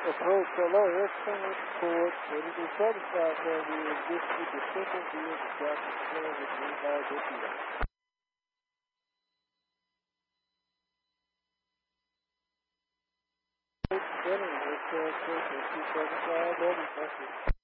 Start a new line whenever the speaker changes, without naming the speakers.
Approach hello, excellent report. Ready to satisfied man, we will just with the simple deal of Jackson plan with nearby video. Better, let's take 275, ready, thank you.